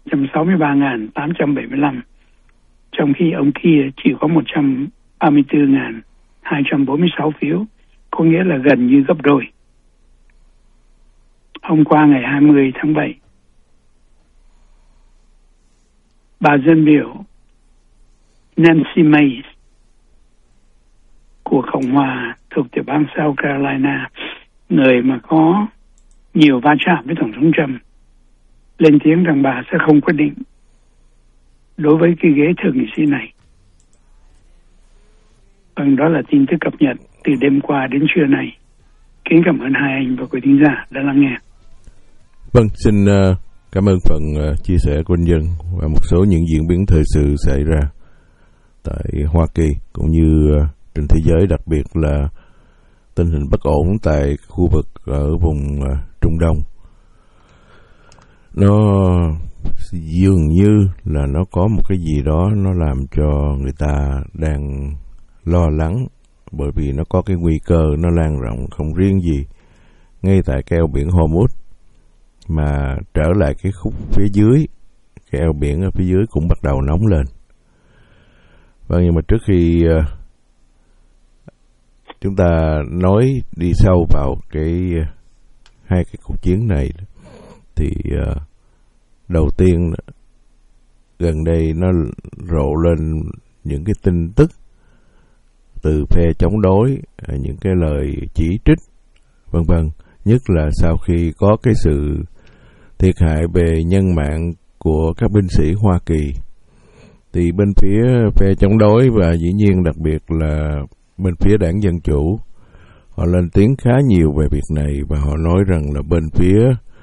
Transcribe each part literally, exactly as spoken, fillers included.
một trăm sáu mươi ba nghìn tám trăm bảy mươi lăm, trong khi ông kia chỉ có một trăm ba mươi tư nghìn hai trăm bốn mươi sáu phiếu, có nghĩa là gần như gấp đôi. Hôm qua ngày hai mươi tháng bảy, bà dân biểu Nancy Mace của Cộng hòa thuộc tiểu bang South Carolina, người mà có nhiều va chạm với Tổng thống Trump, lên tiếng rằng bà sẽ không quyết định đối với cái ghế thượng nghị sĩ này. Vâng, đó là tin tức cập nhật từ đêm qua đến trưa nay. Kính cảm ơn hai anh và quý thính giả đã lắng nghe. Vâng, xin uh, cảm ơn phần uh, chia sẻ của anh Dân và một số những diễn biến thời sự xảy ra tại Hoa Kỳ cũng như uh, trên thế giới, đặc biệt là tình hình bất ổn tại khu vực ở vùng uh, Trung Đông. Nó dường như là nó có một cái gì đó nó làm cho người ta đang lo lắng, bởi vì nó có cái nguy cơ nó lan rộng không riêng gì ngay tại cái eo biển Hormuz, mà trở lại cái khúc phía dưới, cái eo biển ở phía dưới cũng bắt đầu nóng lên. Vâng, nhưng mà trước khi uh, chúng ta nói đi sâu vào cái uh, hai cái cuộc chiến này, thì uh, đầu tiên gần đây nó rộ lên những cái tin tức từ phe chống đối, những cái lời chỉ trích vân vân, nhất là sau khi có cái sự thiệt hại về nhân mạng của các binh sĩ Hoa Kỳ, thì bên phía phe chống đối và dĩ nhiên đặc biệt là bên phía đảng Dân Chủ, họ lên tiếng khá nhiều về việc này, và họ nói rằng là bên phía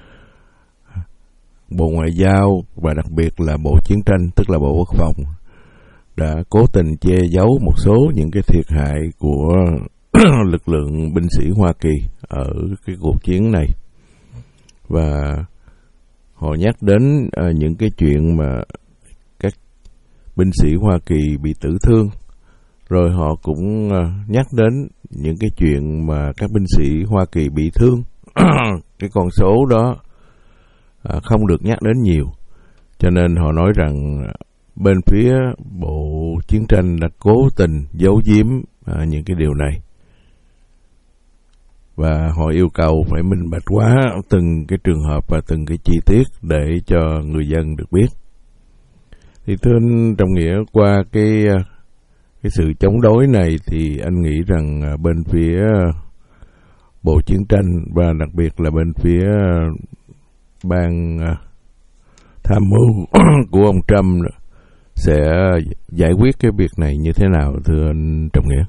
Bộ Ngoại giao và đặc biệt là Bộ Chiến tranh, tức là Bộ Quốc phòng, đã cố tình che giấu một số những cái thiệt hại của lực lượng binh sĩ Hoa Kỳ ở cái cuộc chiến này. Và họ nhắc đến uh, những cái chuyện mà các binh sĩ Hoa Kỳ bị tử thương, rồi họ cũng uh, nhắc đến những cái chuyện mà các binh sĩ Hoa Kỳ bị thương. Cái con số đó uh, không được nhắc đến nhiều, cho nên họ nói rằng bên phía Bộ Chiến tranh đã cố tình giấu giếm uh, những cái điều này, và họ yêu cầu phải minh bạch hóa từng cái trường hợp và từng cái chi tiết để cho người dân được biết. Thì thưa anh Trọng Nghĩa, qua cái cái sự chống đối này thì anh nghĩ rằng bên phía Bộ Chiến tranh và đặc biệt là bên phía ban tham mưu của ông Trump sẽ giải quyết cái việc này như thế nào, thưa anh Trọng Nghĩa?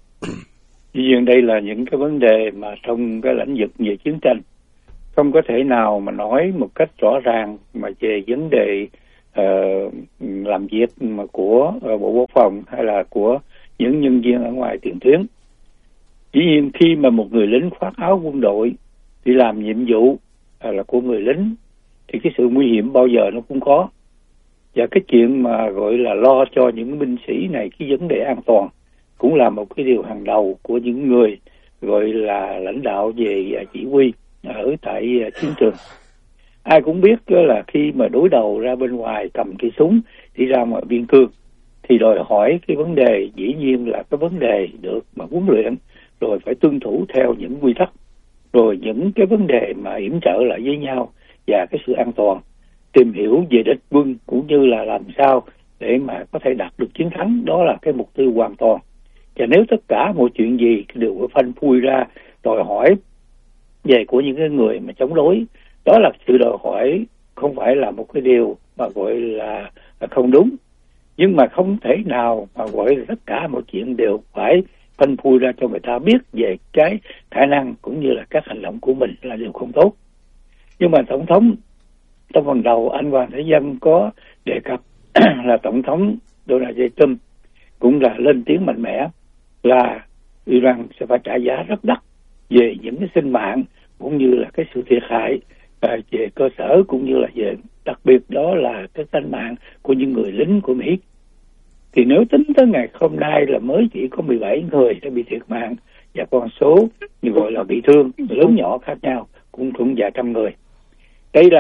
Dĩ nhiên đây là những cái vấn đề mà trong cái lĩnh vực về chiến tranh không có thể nào mà nói một cách rõ ràng mà về vấn đề uh, làm việc mà của uh, Bộ Quốc phòng hay là của những nhân viên ở ngoài tiền tuyến. Dĩ nhiên khi mà một người lính khoác áo quân đội đi làm nhiệm vụ uh, là của người lính thì cái sự nguy hiểm bao giờ nó cũng có, và cái chuyện mà gọi là lo cho những binh sĩ này cái vấn đề an toàn cũng là một cái điều hàng đầu của những người gọi là lãnh đạo về chỉ huy ở tại chiến trường. Ai cũng biết là khi mà đối đầu ra bên ngoài cầm cây súng đi ra ngoài biên cương thì đòi hỏi cái vấn đề dĩ nhiên là cái vấn đề được mà huấn luyện, rồi phải tuân thủ theo những quy tắc, rồi những cái vấn đề mà yểm trợ lại với nhau và cái sự an toàn, tìm hiểu về địch quân cũng như là làm sao để mà có thể đạt được chiến thắng, đó là cái mục tiêu hoàn toàn. Và nếu tất cả mọi chuyện gì đều phải phanh phui ra đòi hỏi về của những cái người mà chống đối, đó là sự đòi hỏi không phải là một cái điều mà gọi là không đúng, nhưng mà không thể nào mà gọi là tất cả mọi chuyện đều phải phanh phui ra cho người ta biết về cái khả năng cũng như là các hành động của mình là điều không tốt. Nhưng mà Tổng thống trong phần đầu anh Hoàng Thế Dân có đề cập là Tổng thống Donald J. Trump cũng là lên tiếng mạnh mẽ là Iran sẽ phải trả giá rất đắt về những cái sinh mạng cũng như là cái sự thiệt hại về cơ sở, cũng như là về đặc biệt đó là cái sinh mạng của những người lính của Mỹ. Thì nếu tính tới ngày hôm nay là mới chỉ có mười bảy người đã bị thiệt mạng, và con số như gọi là bị thương lớn nhỏ khác nhau cũng cũng vài trăm người. Đây là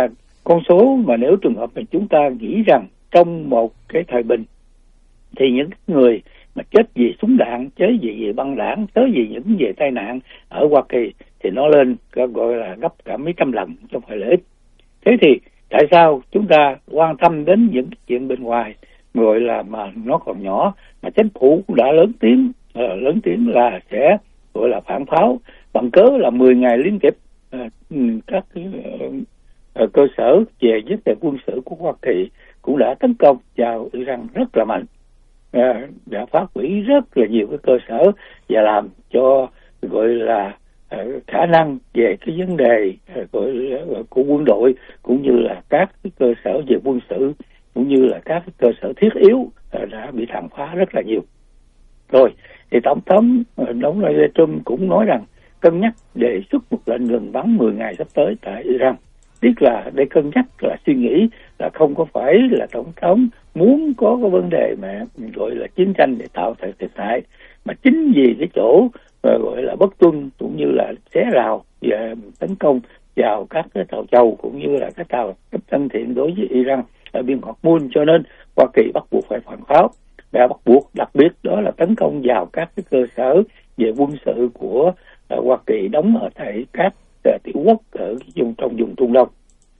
con số mà nếu trường hợp mà chúng ta nghĩ rằng trong một cái thời bình thì những người mà chết vì súng đạn, chết vì, vì băng đảng, chết vì những về tai nạn ở Hoa Kỳ thì nó lên gọi là gấp cả mấy trăm lần, chứ không phải là ít. Thế thì tại sao chúng ta quan tâm đến những chuyện bên ngoài gọi là mà nó còn nhỏ, mà chính phủ cũng đã lớn tiếng uh, lớn tiếng là sẽ gọi là phản pháo bằng cớ là mười ngày liên tiếp uh, các cái uh, uh, cơ sở về vấn đề quân sự của Hoa Kỳ cũng đã tấn công vào Iran rất là mạnh, uh, đã phá hủy rất là nhiều cái cơ sở và làm cho gọi là uh, khả năng về cái vấn đề uh, gọi là, uh, của quân đội cũng như là các cái cơ sở về quân sự cũng như là các cái cơ sở thiết yếu uh, đã bị tàn phá rất là nhiều. Rồi thì tổng thống Donald J. Trump cũng nói rằng cân nhắc đề xuất một lệnh ngừng bắn mười ngày sắp tới tại Iran. Tiếc là đây cân nhắc là suy nghĩ, là không có phải là tổng thống muốn có cái vấn đề mà gọi là chiến tranh để tạo thành thiệt hại, mà chính vì cái chỗ gọi là bất tuân cũng như là xé rào và tấn công vào các cái tàu châu cũng như là các tàu cấp thân thiện đối với Iran ở biên Hormuz, cho nên Hoa Kỳ bắt buộc phải phản pháo. Đã bắt buộc đặc biệt đó là tấn công vào các cái cơ sở về quân sự của uh, Hoa Kỳ đóng ở tại các uh, tiểu quốc ở vùng trong vùng Trung Đông.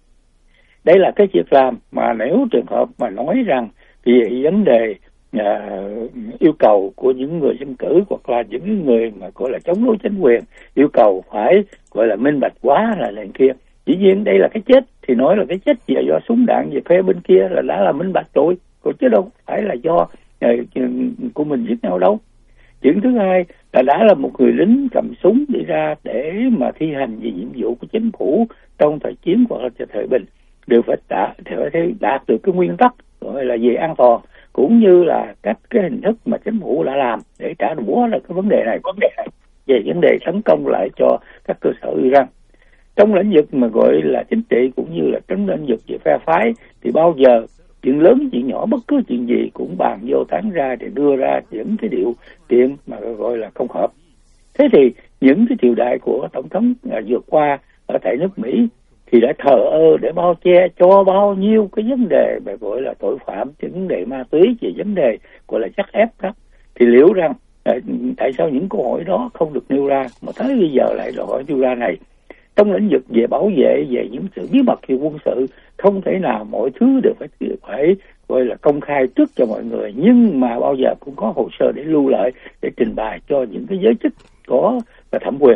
Đây là cái việc làm mà nếu trường hợp mà nói rằng vì vấn đề uh, yêu cầu của những người dân cử hoặc là những người mà gọi là chống đối chính quyền yêu cầu phải gọi là minh bạch quá là này kia, dĩ nhiên đây là cái chết thì nói là cái chết về do súng đạn về phe bên kia là đã là minh bạch rồi, còn chứ đâu phải là do của mình giết nhau đâu. Chuyện thứ hai là đã là một người lính cầm súng đi ra để mà thi hành về nhiệm vụ của chính phủ trong thời chiến hoặc là thời bình đều phải đạt, phải đạt được cái nguyên tắc gọi là về an toàn cũng như là các cái hình thức mà chính phủ đã làm để trả đũa là cái vấn đề này, vấn đề này về vấn đề tấn công lại cho các cơ sở Iran. Trong lĩnh vực mà gọi là chính trị cũng như là trong lĩnh vực về phe phái thì bao giờ chuyện lớn chuyện nhỏ bất cứ chuyện gì cũng bàn vô tán ra để đưa ra những cái điều kiện mà gọi là không hợp. Thế thì những cái triều đại của tổng thống à, vượt qua ở tại nước Mỹ thì đã thờ ơ để bao che cho bao nhiêu cái vấn đề mà gọi là tội phạm, những vấn đề ma túy, về vấn đề gọi là chắc ép đó. Thì liệu rằng à, tại sao những câu hỏi đó không được nêu ra mà tới bây giờ lại đòi hỏi nêu ra này? Trong lĩnh vực về bảo vệ, về những sự bí mật về quân sự, không thể nào mọi thứ đều phải phải gọi là công khai trước cho mọi người, nhưng mà bao giờ cũng có hồ sơ để lưu lại để trình bày cho những cái giới chức có thẩm quyền.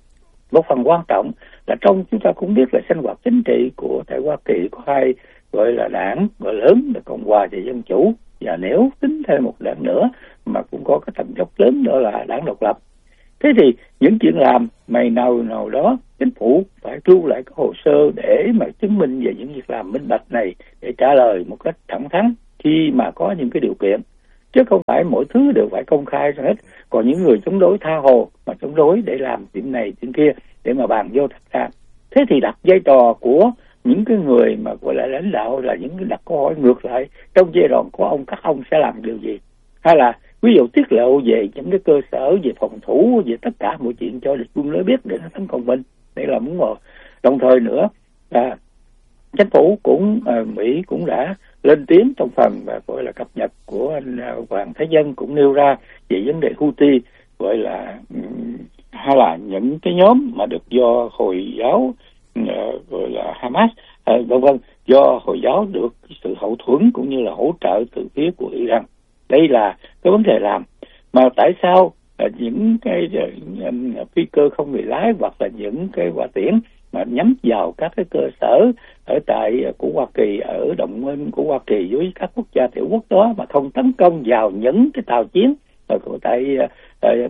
Một phần quan trọng là trong chúng ta cũng biết là sinh hoạt chính trị của tại Hoa Kỳ có hai gọi là đảng gọi lớn là Cộng hòa và Dân chủ, và nếu tính thêm một đảng nữa mà cũng có cái tầm dốc lớn đó là đảng độc lập. Thế thì những chuyện làm mày nào nào đó chính phủ phải lưu lại cái hồ sơ để mà chứng minh về những việc làm minh bạch này để trả lời một cách thẳng thắn khi mà có những cái điều kiện, chứ không phải mỗi thứ đều phải công khai ra hết. Còn những người chống đối tha hồ mà chống đối để làm chuyện này chuyện kia để mà bàn vô thật ra, thế thì đặt vai trò của những cái người mà gọi là lãnh đạo là những cái đặt câu hỏi ngược lại, trong giai đoạn của ông các ông sẽ làm điều gì, hay là ví dụ tiết lộ về những cái cơ sở về phòng thủ, về tất cả mọi chuyện cho địch quân nó biết để nó tấn công mình. Đây là muốn ngồi. Đồng thời nữa à, chính phủ cũng à, Mỹ cũng đã lên tiếng trong phần và gọi là cập nhật của anh à, Hoàng Thế Dân cũng nêu ra về vấn đề Houthi, gọi là um, hay là những cái nhóm mà được do Hồi giáo uh, gọi là Hamas uh, vân vân, do Hồi giáo được sự hậu thuẫn cũng như là hỗ trợ từ phía của Iran. Đây là cái vấn đề làm mà tại sao uh, những cái uh, phi cơ không người lái hoặc là những cái hỏa tiễn mà nhắm vào các cái cơ sở ở tại uh, của Hoa Kỳ, ở đồng minh của Hoa Kỳ với các quốc gia tiểu quốc đó, mà không tấn công vào những cái tàu chiến ở tại uh, uh,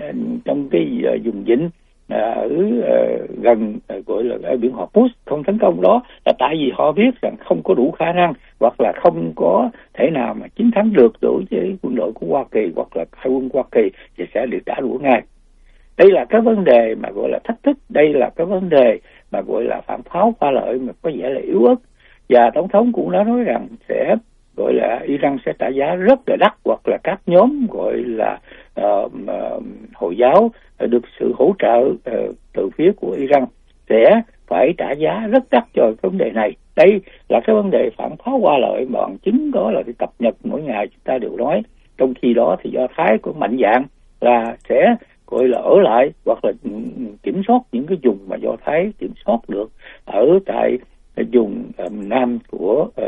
trong cái uh, vùng vịnh uh, ở uh, gần uh, gọi là ở biển Hormuz, không tấn công đó là tại vì họ biết rằng không có đủ khả năng hoặc là không có thể nào mà chiến thắng được đối với quân đội của Hoa Kỳ hoặc là hải quân Hoa Kỳ thì sẽ được trả đũa ngay. Đây là cái vấn đề mà gọi là thách thức, đây là cái vấn đề mà gọi là phản pháo pha lợi mà có vẻ là yếu ớt, và tổng thống cũng đã nói rằng sẽ gọi là Iran sẽ trả giá rất là đắt, hoặc là các nhóm gọi là uh, uh, Hồi giáo uh, được sự hỗ trợ uh, từ phía của Iran sẽ phải trả giá rất đắt cho cái vấn đề này. Đây là cái vấn đề phản pháo qua lợi, bằng chứng đó là cái cập nhật mỗi ngày chúng ta đều nói. Trong khi đó thì Do Thái có mạnh dạn là sẽ gọi là ở lại hoặc là kiểm soát những cái vùng mà Do Thái kiểm soát được ở tại vùng um, nam của uh,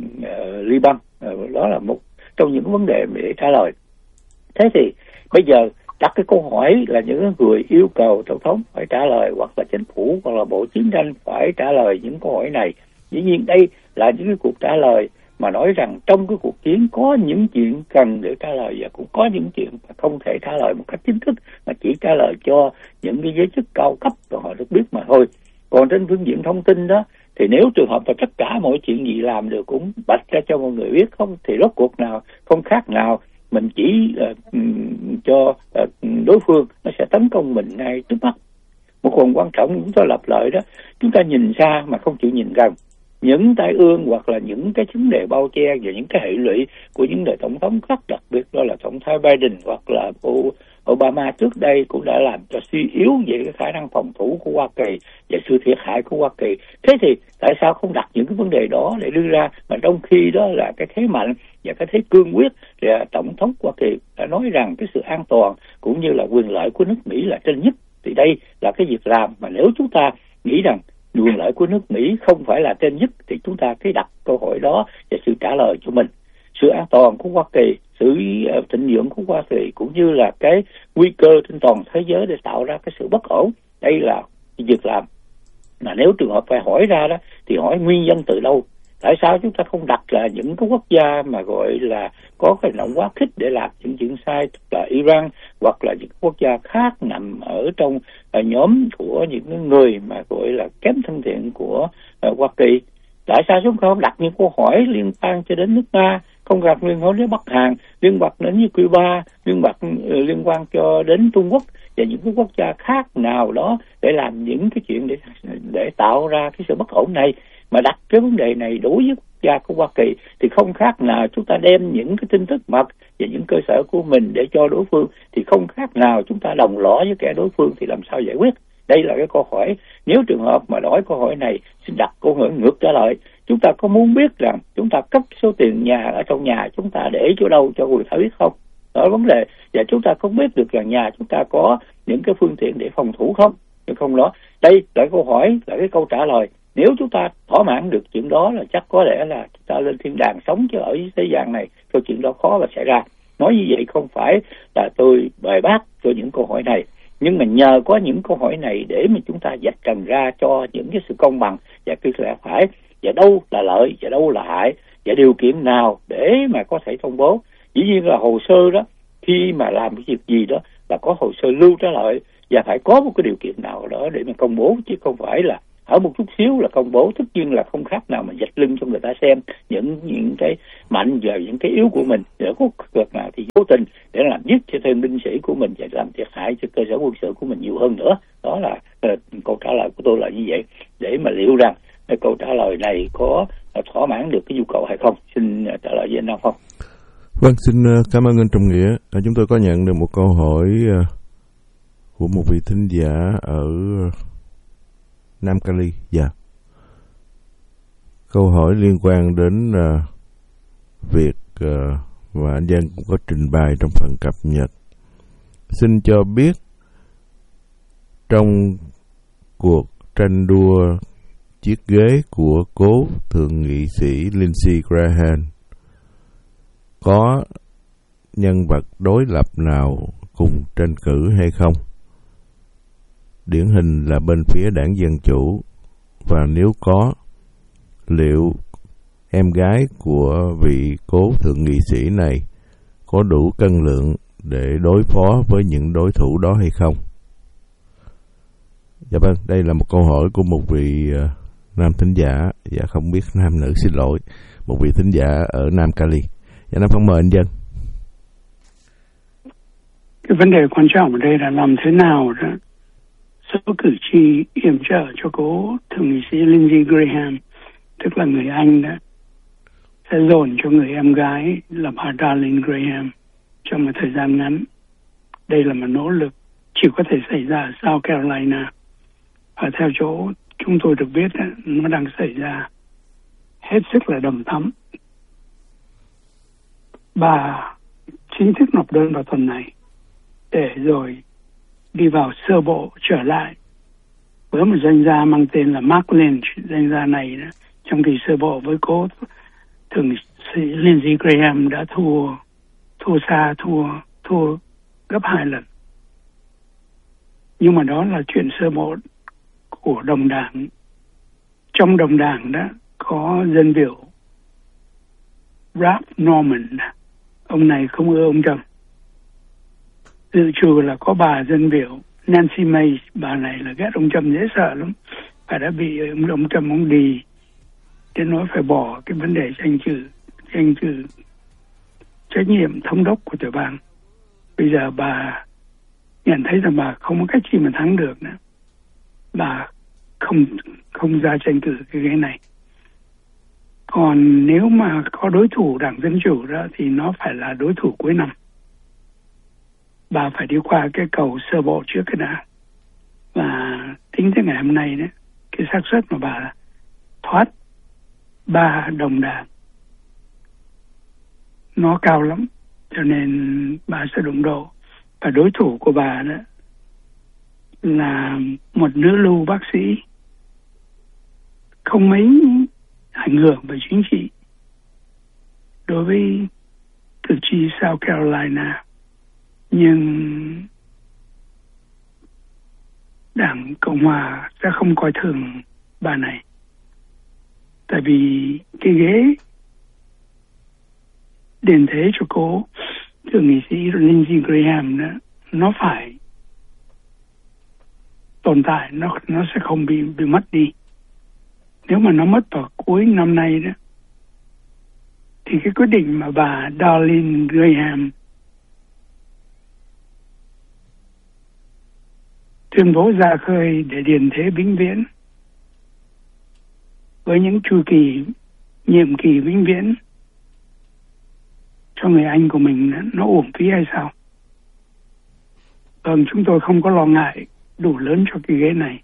uh, Liban. Uh, đó là một trong những vấn đề để trả lời. Thế thì bây giờ đặt cái câu hỏi là những người yêu cầu tổng thống phải trả lời, hoặc là chính phủ hoặc là bộ chiến tranh phải trả lời những câu hỏi này. Dĩ nhiên đây là những cái cuộc trả lời mà nói rằng trong cái cuộc chiến có những chuyện cần để trả lời và cũng có những chuyện mà không thể trả lời một cách chính thức, mà chỉ trả lời cho những cái giới chức cao cấp và họ được biết mà thôi. Còn trên phương diện thông tin đó thì nếu trường hợp mà tất cả mọi chuyện gì làm được cũng bạch ra cho mọi người biết không, thì rốt cuộc nào không khác nào mình chỉ uh, cho uh, đối phương nó sẽ tấn công mình ngay trước mắt. Một phần quan trọng chúng ta lặp lại đó, chúng ta nhìn xa mà không chịu nhìn gần. Những tai ương hoặc là những cái vấn đề bao che và những cái hệ lụy của những đời tổng thống khác, đặc biệt đó là tổng thống Biden hoặc là Obama trước đây cũng đã làm cho suy yếu về cái khả năng phòng thủ của Hoa Kỳ và sự thiệt hại của Hoa Kỳ. Thế thì tại sao không đặt những cái vấn đề đó để đưa ra, mà trong khi đó là cái thế mạnh và cái thế cương quyết là tổng thống Hoa Kỳ đã nói rằng cái sự an toàn cũng như là quyền lợi của nước Mỹ là trên nhất. Thì đây là cái việc làm mà nếu chúng ta nghĩ rằng quyền lợi của nước Mỹ không phải là trên nhất thì chúng ta phải đặt câu hỏi đó và sự trả lời cho mình. Sự an toàn của Hoa Kỳ, sự thịnh vượng của Hoa Kỳ cũng như là cái nguy cơ trên toàn thế giới để tạo ra cái sự bất ổn, đây là việc làm mà nếu trường hợp phải hỏi ra đó thì hỏi nguyên nhân từ đâu. Tại sao chúng ta không đặt là những cái quốc gia mà gọi là có cái động quá khích để làm những chuyện sai, tức là Iran hoặc là những quốc gia khác nằm ở trong uh, nhóm của những người mà gọi là kém thân thiện của uh, Hoa Kỳ. Tại sao chúng ta không đặt những câu hỏi liên quan cho đến nước Nga, không gặp liên quan đến Bắc Hàn, liên quan đến như Cuba, liên quan uh, liên quan cho đến Trung Quốc và những cái quốc gia khác nào đó để làm những cái chuyện để để tạo ra cái sự bất ổn này. Mà đặt cái vấn đề này đối với quốc gia của Hoa Kỳ thì không khác nào chúng ta đem những cái tin tức mật và những cơ sở của mình để cho đối phương, thì không khác nào chúng ta đồng lõa với kẻ đối phương, thì làm sao giải quyết? Đây là cái câu hỏi. Nếu trường hợp mà hỏi câu hỏi này, xin đặt câu hỏi ngược trở lại. Chúng ta có muốn biết rằng chúng ta cấp số tiền nhà ở trong nhà chúng ta để chỗ đâu cho người ta biết không? Đó là vấn đề. Và chúng ta không biết được rằng nhà chúng ta có những cái phương tiện để phòng thủ không? Được không đó? Đây là câu hỏi, là cái câu trả lời. Nếu chúng ta thỏa mãn được chuyện đó là chắc có lẽ là chúng ta lên thiên đàng sống, chứ ở thế gian này câu chuyện đó khó mà xảy ra. Nói như vậy không phải là tôi bài bác cho những câu hỏi này, nhưng mà nhờ có những câu hỏi này để mà chúng ta vạch trần ra cho những cái sự công bằng và cái lẽ phải, và đâu là lợi và đâu là hại, và điều kiện nào để mà có thể công bố. Dĩ nhiên là hồ sơ đó, khi mà làm cái việc gì đó là có hồ sơ lưu trả lời và phải có một cái điều kiện nào đó để mà công bố, chứ không phải là ở một chút xíu là công bố. Tất nhiên là không khác nào mà vạch lưng cho người ta xem những những cái mạnh và những cái yếu của mình, để có việc nào thì cố tình để làm giết cho thêm binh sĩ của mình và làm thiệt hại cho cơ sở quân sự của mình nhiều hơn nữa. Đó là uh, câu trả lời của tôi là như vậy, để mà liệu rằng cái câu trả lời này có uh, thỏa mãn được cái nhu cầu hay không. Xin uh, trả lời với anh Nam Phong. Vâng, xin uh, cảm ơn anh Trọng Nghĩa. Uh, chúng tôi có nhận được một câu hỏi uh, của một vị thính giả ở uh, Nam Cali. Dạ. Câu hỏi liên quan đến uh, việc uh, và anh Giang cũng có trình bày trong phần cập nhật. Xin cho biết trong cuộc tranh đua chiếc ghế của cố thượng nghị sĩ Lindsey Graham có nhân vật đối lập nào cùng tranh cử hay không? Điển hình là bên phía đảng Dân Chủ, và nếu có, liệu em gái của vị cố thượng nghị sĩ này có đủ cân lượng để đối phó với những đối thủ đó hay không? Dạ vâng, đây là một câu hỏi của một vị uh, nam thính giả, dạ không biết nam nữ, xin lỗi, một vị thính giả ở Nam Cali. Dạ Nam Phong mời anh Dân. Cái vấn đề quan trọng ở đây là làm thế nào đó số cử tri yểm trợ cho cố thượng nghị sĩ Lindsey Graham, tức là người Anh đó, sẽ dồn cho người em gái là bà Darlene Graham trong một thời gian ngắn. Đây là một nỗ lực chỉ có thể xảy ra ở South Carolina. Và theo chỗ chúng tôi được biết nó đang xảy ra hết sức là đầm thắm. Bà chính thức nộp đơn vào tuần này để rồi đi vào sơ bộ trở lại với một danh gia mang tên là Mark Lynch. Danh gia này trong kỳ sơ bộ với cố thượng sĩ Lindsey Graham đã thua thua xa thua thua gấp hai lần. Nhưng mà đó là chuyện sơ bộ của đồng đảng. Trong đồng đảng đó có dân biểu Ralph Norman, ông này không ưa ông Trump. Dự trù là có bà dân biểu Nancy Mace, bà này là ghét ông Trump dễ sợ lắm, bà đã bị ông, ông Trump ông đi đến nỗi phải bỏ cái vấn đề tranh cử tranh cử trách nhiệm thống đốc của tiểu bang. Bây giờ bà nhận thấy rằng bà không có cách gì mà thắng được nữa, bà không không ra tranh cử cái ghế này. Còn nếu mà có đối thủ Đảng Dân Chủ đó thì nó phải là đối thủ cuối năm. Bà phải đi qua cái cầu sơ bộ trước cái đã. Và tính tới ngày hôm nay đấy, cái xác suất mà bà thoát ba đồng đảng nó cao lắm, cho nên bà sẽ đụng độ. Và đối thủ của bà đó là một nữ lưu bác sĩ không mấy ảnh hưởng về chính trị đối với cử tri South Carolina, nhưng Đảng Cộng Hòa sẽ không coi thường bà này, tại vì cái ghế đền thế cho cố thượng nghị sĩ Lindsey Graham đó, nó phải tồn tại, nó nó sẽ không bị bị mất đi. Nếu mà nó mất vào cuối năm nay đó, thì cái quyết định mà bà Darlene Graham tuyên bố ra khơi để điền thế vĩnh viễn với những chu kỳ nhiệm kỳ vĩnh viễn cho người anh của mình, nó uổng phí hay sao? Vâng, chúng tôi không có lo ngại đủ lớn cho cái ghế này.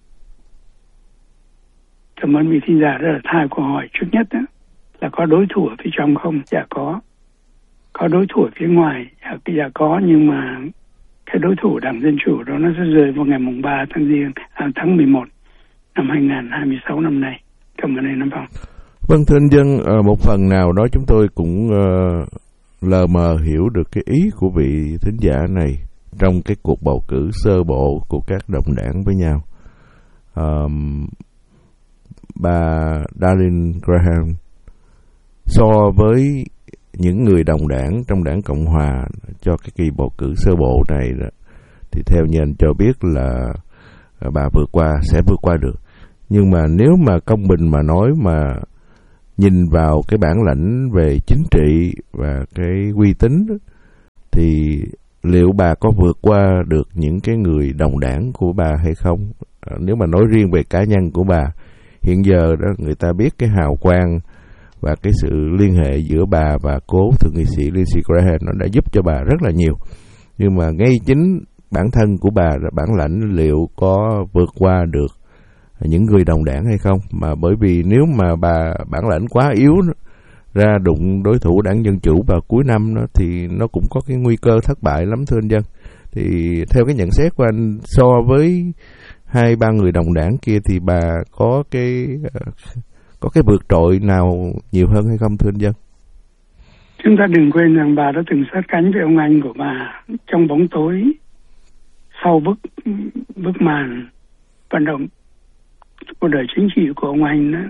Cảm ơn vị thính giả rất là thay câu hỏi. Trước nhất đó, là có đối thủ ở phía trong không? Dạ có. Có đối thủ ở phía ngoài? Dạ, dạ có, nhưng mà cái đối thủ Đảng Dân Chủ đó nó sẽ rơi vào ngày mùng ba tháng giêng, à, tháng mười một năm hai nghìn không trăm hai mươi sáu năm nay. Cảm ơn anh Nam Phong. Vâng, thưa anh Dân, một phần nào đó chúng tôi cũng uh, lờ mờ hiểu được cái ý của vị thính giả này trong cái cuộc bầu cử sơ bộ của các đồng đảng với nhau. Um, bà Darlene Graham so với những người đồng đảng trong Đảng Cộng Hòa cho cái kỳ bầu cử sơ bộ này đó, thì theo như anh cho biết là bà vượt qua, sẽ vượt qua được. Nhưng mà nếu mà công bình mà nói, mà nhìn vào cái bản lãnh về chính trị và cái uy tín đó, thì liệu bà có vượt qua được những cái người đồng đảng của bà hay không? À, nếu mà nói riêng về cá nhân của bà, hiện giờ đó người ta biết cái hào quang và cái sự liên hệ giữa bà và cố thượng nghị sĩ Lindsey Graham nó đã giúp cho bà rất là nhiều. Nhưng mà ngay chính bản thân của bà, bản lãnh liệu có vượt qua được những người đồng đảng hay không? Mà bởi vì nếu mà bà bản lãnh quá yếu ra đụng đối thủ Đảng Dân Chủ vào cuối năm đó, thì nó cũng có cái nguy cơ thất bại lắm, thưa anh Dân. Thì theo cái nhận xét của anh, so với hai ba người đồng đảng kia thì bà có cái có cái vượt trội nào nhiều hơn hay không, thưa anh Dân? Chúng ta đừng quên rằng bà đã từng sát cánh với ông anh của bà trong bóng tối sau bức bức màn vận động của đời chính trị của ông anh đó,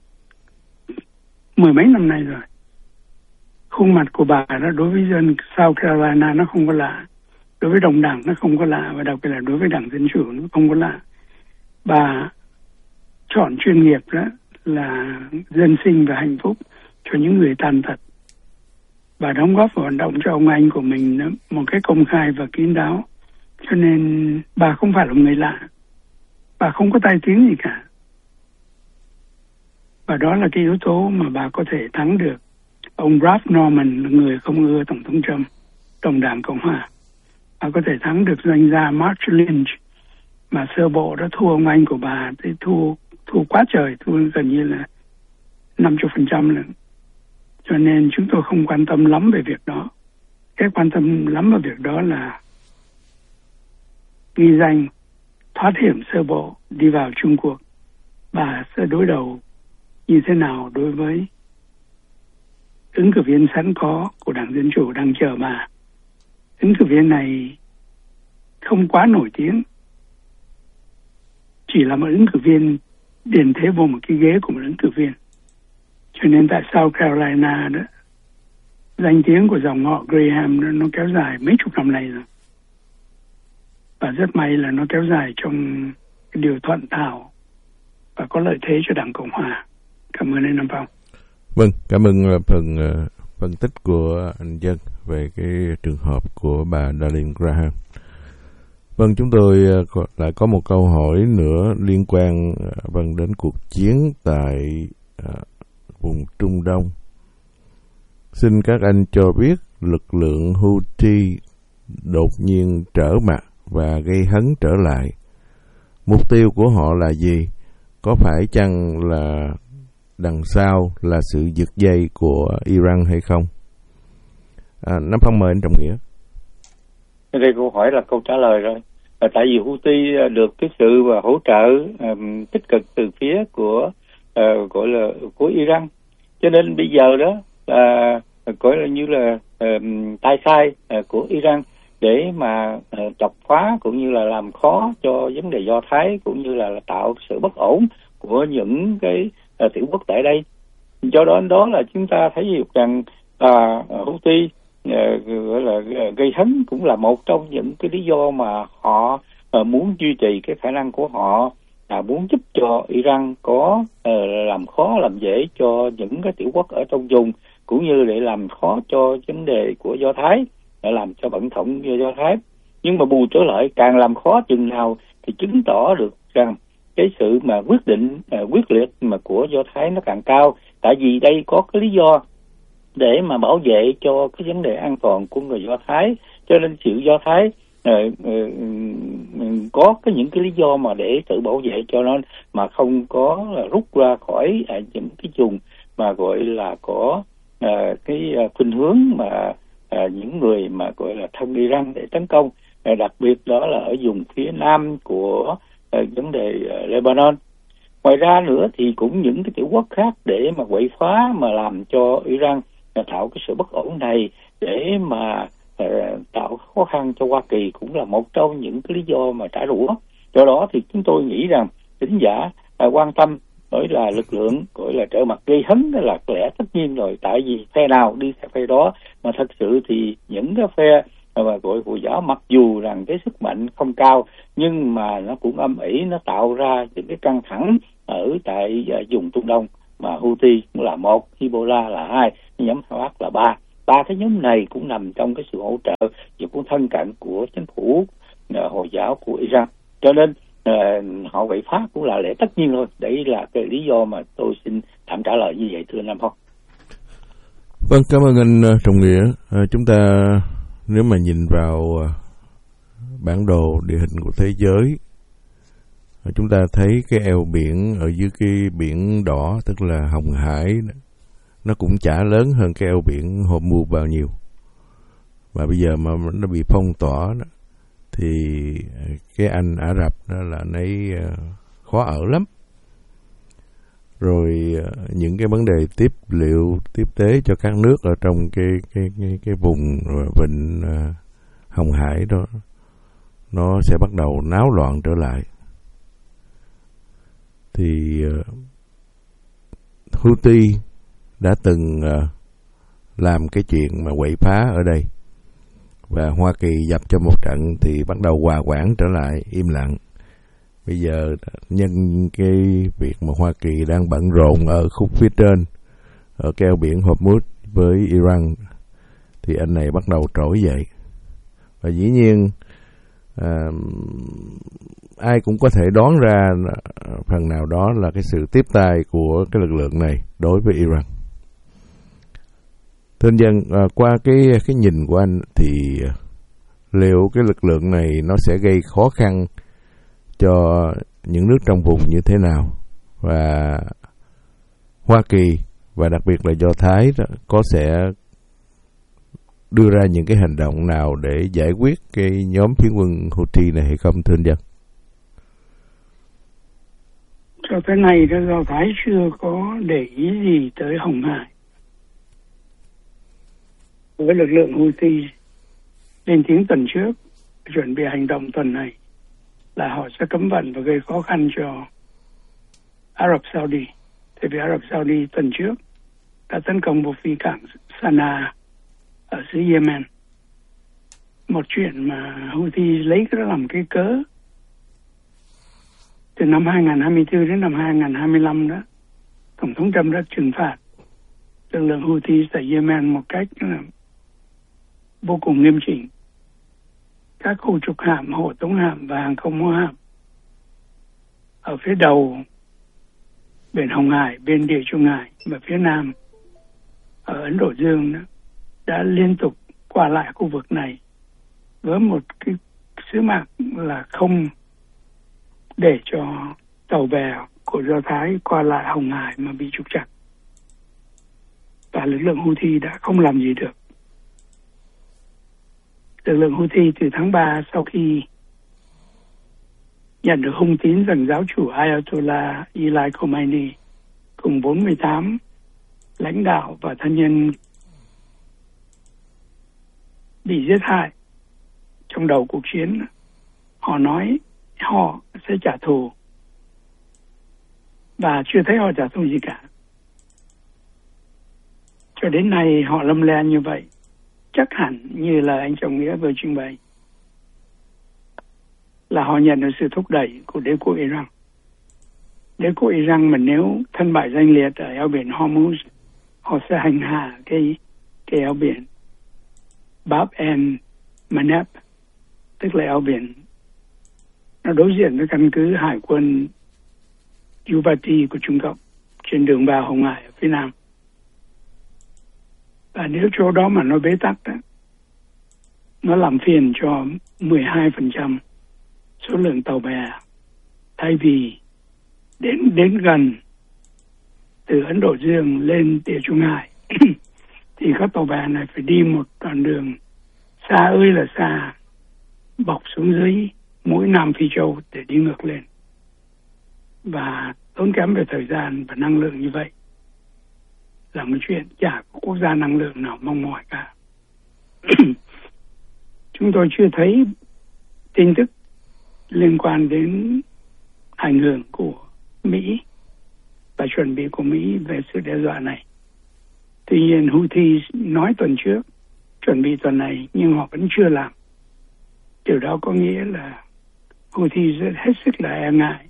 mười mấy năm nay rồi. Khuôn mặt của bà đó đối với dân South Carolina nó không có lạ, đối với đồng đảng nó không có lạ, và đặc biệt là đối với Đảng Dân Chủ nó không có lạ. Bà chọn chuyên nghiệp đó là dân sinh và hạnh phúc cho những người tàn tật. Bà đóng góp vào vận động cho ông anh của mình đó, một cách công khai và kín đáo. Cho nên bà không phải là người lạ, bà không có tai tiếng gì cả. Và đó là cái yếu tố mà bà có thể thắng được ông Ralph Norman, là người không ưa Tổng thống Trump, đồng đảng Cộng Hòa. Bà có thể thắng được doanh gia Mark Lynch, mà sơ bộ đã thua ông anh của bà thì thua thua quá trời, thua gần như là năm mươi phần trăm lần. Cho nên chúng tôi không quan tâm lắm về việc đó. Cái quan tâm lắm về việc đó là ghi danh thoát hiểm sơ bộ đi vào Trung cuộc. Bà sẽ đối đầu như thế nào đối với ứng cử viên sẵn có của Đảng Dân Chủ đang chờ bà. Ứng cử viên này không quá nổi tiếng, chỉ là một ứng cử viên điền thế vô một cái ghế của một ứng cử viên. Cho nên tại South Carolina đó, danh tiếng của dòng họ Graham nó, nó kéo dài mấy chục năm nay rồi. Và rất may là nó kéo dài trong cái điều thuận thảo và có lợi thế cho Đảng Cộng Hòa. Cảm ơn anh Nam Phong. Vâng, cảm ơn phần uh, phân tích của anh Dân về cái trường hợp của bà Darlene Graham. Vâng, chúng tôi uh, lại có một câu hỏi nữa liên quan uh, vâng đến cuộc chiến tại uh, vùng Trung Đông. Xin các anh cho biết lực lượng Houthi đột nhiên trở mặt và gây hấn trở lại. Mục tiêu của họ là gì? Có phải chăng là đằng sau là sự giật dây của Iran hay không? À, Nam Phong mời anh Trọng Nghĩa. Đây câu hỏi là câu trả lời rồi. À, tại vì Houthi được cái sự và hỗ trợ um, tích cực từ phía của uh, gọi là của Iran, cho nên bây giờ đó là uh, gọi là như là um, tay sai uh, của Iran để mà uh, chọc phá cũng như là làm khó cho vấn đề Do Thái, cũng như là, là tạo sự bất ổn của những cái uh, tiểu quốc tại đây. Do đó đó là chúng ta thấy được rằng uh, Houthi uh, gọi là uh, gây hấn cũng là một trong những cái lý do mà họ uh, muốn duy trì cái khả năng của họ, là muốn giúp cho Iran có uh, làm khó làm dễ cho những cái tiểu quốc ở trong vùng, cũng như để làm khó cho vấn đề của Do Thái, để làm cho bận thộng Do Thái. Nhưng mà bù trở lại, càng làm khó chừng nào thì chứng tỏ được rằng cái sự mà quyết định uh, quyết liệt mà của Do Thái nó càng cao. Tại vì đây có cái lý do để mà bảo vệ cho cái vấn đề an toàn của người Do Thái, cho nên sự Do Thái uh, uh, có cái những cái lý do mà để tự bảo vệ cho nó, mà không có uh, rút ra khỏi uh, những cái vùng mà gọi là có uh, cái uh, khuynh hướng mà uh, những người mà gọi là thân Iran để tấn công, uh, đặc biệt đó là ở vùng phía nam của uh, vấn đề uh, Lebanon. Ngoài ra nữa thì cũng những cái tiểu quốc khác để mà quậy phá, mà làm cho Iran tạo cái sự bất ổn này để mà uh, tạo khó khăn cho Hoa Kỳ cũng là một trong những cái lý do mà trả đũa. Do đó thì chúng tôi nghĩ rằng thính giả uh, quan tâm bởi là lực lượng gọi là trở mặt gây hấn đó là lẽ tất nhiên rồi, tại vì phe nào đi theo phe đó, mà thật sự thì những cái phe mà gọi Hồi giáo mặc dù rằng cái sức mạnh không cao, nhưng mà nó cũng âm ỉ, nó tạo ra những cái căng thẳng ở tại uh, vùng Trung Đông, mà Houthi cũng là một, Hezbollah là hai, nhóm Hamas là ba. Ba cái nhóm này cũng nằm trong cái sự hỗ trợ và cũng thân cận của chính phủ uh, Hồi giáo của Iran. Cho nên uh, họ quậy phá cũng là lẽ tất nhiên thôi. Đấy là cái lý do mà tôi xin tạm trả lời như vậy, thưa Nam Phong. Vâng, cảm ơn anh uh, Trọng Nghĩa. Uh, chúng ta nếu mà nhìn vào uh, bản đồ địa hình của thế giới, chúng ta thấy cái eo biển ở dưới cái biển đỏ, tức là Hồng Hải, nó cũng chả lớn hơn cái eo biển Hormuz bao nhiêu. Và bây giờ mà nó bị phong tỏa đó, thì cái Anh Ả Rập đó là nấy khó ở lắm. Rồi những cái vấn đề tiếp liệu tiếp tế cho các nước ở trong cái cái cái, cái vùng vịnh Hồng Hải đó, nó sẽ bắt đầu náo loạn trở lại. Thì uh, Houthi đã từng uh, làm cái chuyện mà quậy phá ở đây, và Hoa Kỳ dập cho một trận thì bắt đầu hòa quản trở lại, im lặng. Bây giờ nhân cái việc mà Hoa Kỳ đang bận rộn ở khúc phía trên, ở cái eo biển Hormuz với Iran, thì anh này bắt đầu trỗi dậy. Và dĩ nhiên uh, ai cũng có thể đoán ra phần nào đó là cái sự tiếp tay của cái lực lượng này đối với Iran. Thưa anh Dân, à, qua cái cái nhìn của anh thì liệu cái lực lượng này nó sẽ gây khó khăn cho những nước trong vùng như thế nào, và Hoa Kỳ và đặc biệt là Do Thái đó, có sẽ đưa ra những cái hành động nào để giải quyết cái nhóm phiến quân Houthi này hay không, thưa anh Dân? Cho tới nay đó, Do Thái chưa có để ý gì tới Hồng Hải. Với lực lượng Houthi lên tiếng tuần trước chuẩn bị hành động tuần này là họ sẽ cấm vận và gây khó khăn cho Ả Rập Saudi. Tại vì Ả Rập Saudi tuần trước đã tấn công một phi cảng Sanaa ở xứ Yemen. Một chuyện mà Houthi lấy cái đó làm cái cớ. Từ năm hai không hai tư đến năm hai không hai lăm đó, Tổng thống Trump đã trừng phạt lực lượng Houthi tại Yemen một cách là vô cùng nghiêm chỉnh. Các khu trục hạm, hộ tống hạm và hàng không mẫu hạm ở phía đầu biển Hồng Hải, bên Địa Trung Hải và phía nam ở Ấn Độ Dương đó, đã liên tục qua lại khu vực này với một cái sứ mạng là không để cho tàu bè của Do Thái qua lại Hồng Hải mà bị trục trặc. Và lực lượng Houthi đã không làm gì được. Lực lượng Houthi từ tháng ba sau khi nhận được hung tín rằng giáo chủ Ayatollah Ali Khamenei cùng bốn mươi tám lãnh đạo và thân nhân bị giết hại trong đầu cuộc chiến, họ nói họ sẽ trả thù và chưa thấy họ trả thù gì cả. Cho đến nay họ lâm le như vậy, chắc hẳn như là anh chồng Nghĩa vừa trình bày là họ nhận được sự thúc đẩy của đế quốc Iran. Đế quốc Iran mà nếu thân bại danh liệt ở eo biển Hormuz, họ sẽ hành hạ cái cái eo biển Bab el Mandeb, tức là eo biển nó đối diện với căn cứ hải quân Uvalde của Trung Cộng trên đường vào Hồng Hải ở phía nam. Và nếu chỗ đó mà nó bế tắc đó, nó làm phiền cho mười hai phần trăm số lượng tàu bè, thay vì đến đến gần từ Ấn Độ Dương lên Địa Trung Hải thì các tàu bè này phải đi một đoạn đường xa ơi là xa, bọc xuống dưới mũi Nam Phi Châu để đi ngược lên, và tốn kém về thời gian và năng lượng như vậy là một chuyện chả có quốc gia năng lượng nào mong mỏi cả. Chúng tôi chưa thấy tin tức liên quan đến ảnh hưởng của Mỹ và chuẩn bị của Mỹ về sự đe dọa này. Tuy nhiên Houthi nói tuần trước chuẩn bị tuần này nhưng họ vẫn chưa làm. Điều đó có nghĩa là Houthi rất hết sức là e ngại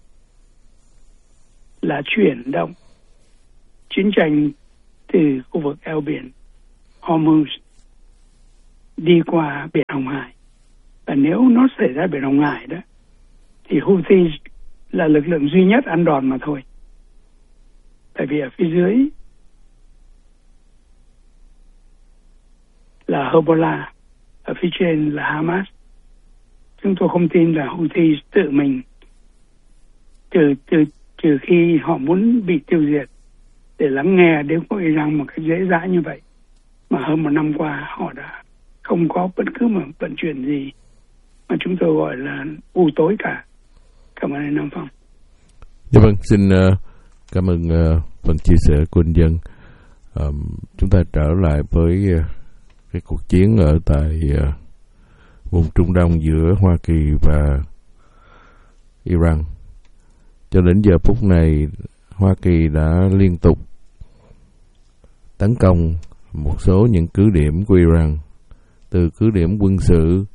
là chuyển động chiến tranh từ khu vực eo biển Hormuz đi qua biển Hồng Hải. Và nếu nó xảy ra biển Hồng Hải đó thì Houthi là lực lượng duy nhất ăn đòn mà thôi. Tại vì ở phía dưới là Hezbollah, ở phía trên là Hamas. Chúng tôi không tin là Houthi tự mình trừ, trừ, trừ khi họ muốn bị tiêu diệt để lắng nghe đế quốc Iran một cách dễ dãi như vậy, mà hơn một năm qua họ đã không có bất cứ một vận chuyển gì mà chúng tôi gọi là u tối cả. Cảm ơn anh Nam Phong. Dạ vâng, xin uh, cảm ơn uh, phần chia sẻ của anh Dân. Um, chúng ta trở lại với uh, cái cuộc chiến ở tại uh, vùng Trung Đông giữa Hoa Kỳ và Iran. Cho đến giờ phút này, Hoa Kỳ đã liên tục tấn công một số những cứ điểm của Iran, từ cứ điểm quân sự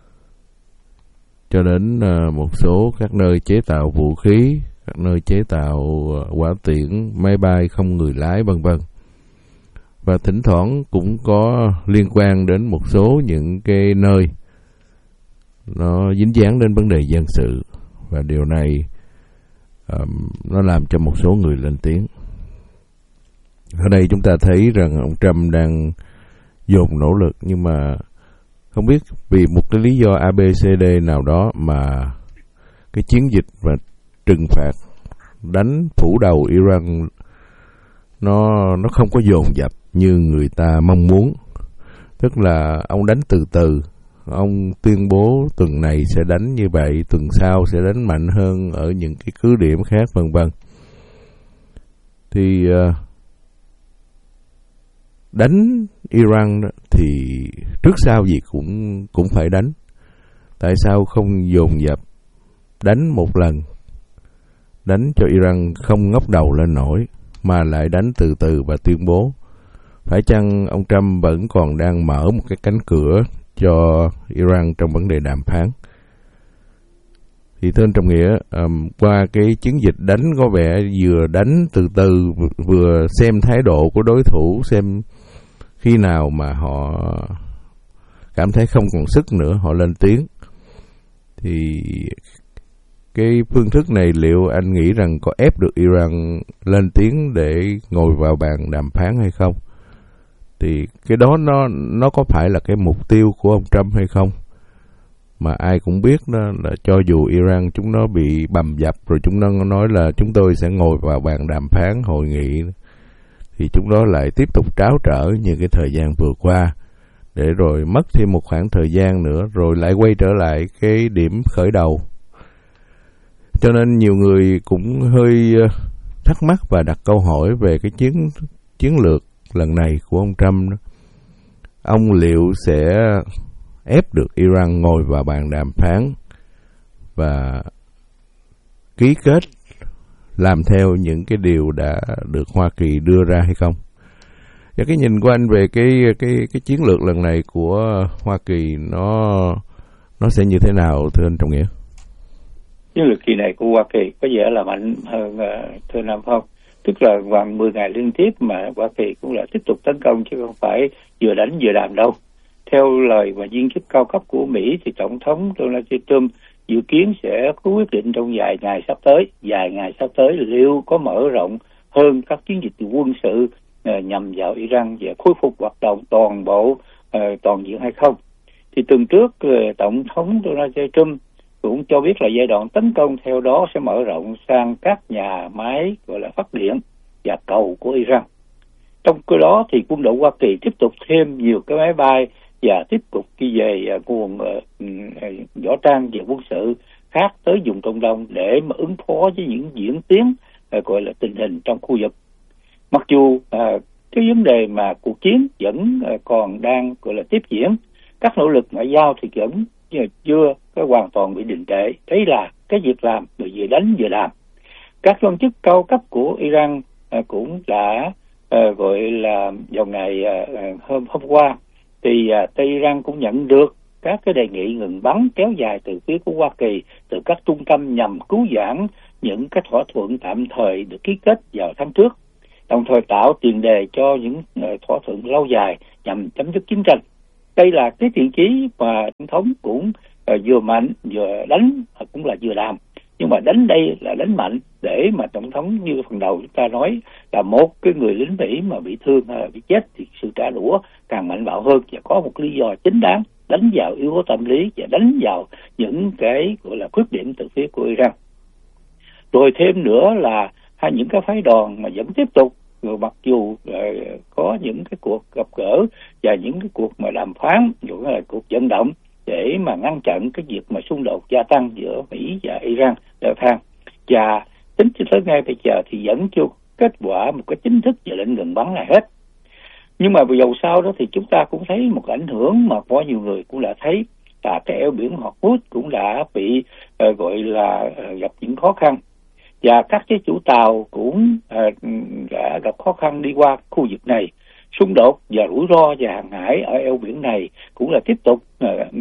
cho đến uh, một số các nơi chế tạo vũ khí, các nơi chế tạo uh, hỏa tiễn, máy bay không người lái vân vân. Và thỉnh thoảng cũng có liên quan đến một số những cái nơi nó dính dáng đến vấn đề dân sự, và điều này um, nó làm cho một số người lên tiếng. Ở đây chúng ta thấy rằng ông Trump đang dồn nỗ lực, nhưng mà không biết vì một cái lý do a bê xê đê nào đó mà cái chiến dịch và trừng phạt đánh phủ đầu Iran nó nó không có dồn dập như người ta mong muốn. Tức là ông đánh từ từ, ông tuyên bố tuần này sẽ đánh như vậy, tuần sau sẽ đánh mạnh hơn ở những cái cứ điểm khác vân vân. Thì uh, đánh Iran thì trước sau gì cũng cũng phải đánh. Tại sao không dồn dập đánh một lần, đánh cho Iran không ngóc đầu lên nổi, mà lại đánh từ từ và tuyên bố? Phải chăng ông Trump vẫn còn đang mở một cái cánh cửa cho Iran trong vấn đề đàm phán? Thì thưa anh Trọng Nghĩa, um, qua cái chiến dịch đánh có vẻ vừa đánh từ từ, vừa xem thái độ của đối thủ, xem khi nào mà họ cảm thấy không còn sức nữa, họ lên tiếng. Thì cái phương thức này liệu anh nghĩ rằng có ép được Iran lên tiếng để ngồi vào bàn đàm phán hay không? Thì cái đó nó nó có phải là cái mục tiêu của ông Trump hay không? Mà ai cũng biết đó là cho dù Iran chúng nó bị bầm dập rồi chúng nó nói là chúng tôi sẽ ngồi vào bàn đàm phán hội nghị, thì chúng nó lại tiếp tục tráo trở như cái thời gian vừa qua, để rồi mất thêm một khoảng thời gian nữa rồi lại quay trở lại cái điểm khởi đầu. Cho nên nhiều người cũng hơi thắc mắc và đặt câu hỏi về cái chiến chiến lược lần này của ông Trump đó. Ông liệu sẽ ép được Iran ngồi vào bàn đàm phán và ký kết làm theo những cái điều đã được Hoa Kỳ đưa ra hay không? Và cái nhìn của anh về cái cái cái chiến lược lần này của Hoa Kỳ nó nó sẽ như thế nào, thưa anh Trọng Nghĩa? Chiến lược kỳ này của Hoa Kỳ có vẻ là mạnh hơn, thưa Nam Phong. Tức là gần mười ngày liên tiếp mà Hoa Kỳ cũng là tiếp tục tấn công, chứ không phải vừa đánh vừa đàm đâu. Theo lời và viên chức cao cấp của Mỹ thì Tổng thống Donald Trump dự kiến sẽ có quyết định trong vài ngày sắp tới, vài ngày sắp tới liệu có mở rộng hơn các chiến dịch quân sự uh, nhằm vào Iran và khôi phục hoạt động toàn bộ uh, toàn diện hay không. Thì tuần trước uh, Tổng thống Donald Trump cũng cho biết là giai đoạn tấn công theo đó sẽ mở rộng sang các nhà máy gọi là phát điện và cầu của Iran. Trong cái đó thì quân đội Hoa Kỳ tiếp tục thêm nhiều cái máy bay và tiếp tục đi về nguồn uh, võ trang và quân sự khác tới vùng Trung Đông để mà ứng phó với những diễn tiến uh, gọi là tình hình trong khu vực. Mặc dù uh, cái vấn đề mà cuộc chiến vẫn uh, còn đang gọi là tiếp diễn, các nỗ lực ngoại giao thì vẫn chưa có hoàn toàn bị đình trệ. Đấy là cái việc làm vừa vừa đánh vừa làm. Các quan chức cao cấp của Iran uh, cũng đã uh, gọi là vào ngày uh, hôm hôm qua thì uh, Tây Iran cũng nhận được các cái đề nghị ngừng bắn kéo dài từ phía của Hoa Kỳ, từ các trung tâm nhằm cứu vãn những cái thỏa thuận tạm thời được ký kết vào tháng trước, đồng thời tạo tiền đề cho những uh, thỏa thuận lâu dài nhằm chấm dứt chiến tranh. Đây là cái thiện chí mà tổng thống cũng uh, vừa mạnh vừa đánh, uh, cũng là vừa làm. Nhưng mà đánh đây là đánh mạnh để mà tổng thống như phần đầu chúng ta nói là một cái người lính Mỹ mà bị thương hay là bị chết thì sự trả đũa càng mạnh bạo hơn, và có một lý do chính đáng đánh vào yếu tố tâm lý và đánh vào những cái gọi là khuyết điểm từ phía của Iran. Rồi thêm nữa là hay những cái phái đoàn mà vẫn tiếp tục, rồi mặc dù uh, có những cái cuộc gặp gỡ và những cái cuộc mà đàm phán, rồi là cuộc vận động để mà ngăn chặn cái việc mà xung đột gia tăng giữa Mỹ và Iran leo thang. Và tính tới ngay bây giờ thì vẫn chưa kết quả một cái chính thức về lệnh ngừng bắn này hết. Nhưng mà dầu sau đó thì chúng ta cũng thấy một ảnh hưởng mà có nhiều người cũng đã thấy là cái eo biển Hormuz cũng đã bị uh, gọi là uh, gặp những khó khăn, và các cái chủ tàu cũng uh, đã gặp khó khăn đi qua khu vực này. Xung đột và rủi ro và hàng hải ở eo biển này cũng là tiếp tục uh,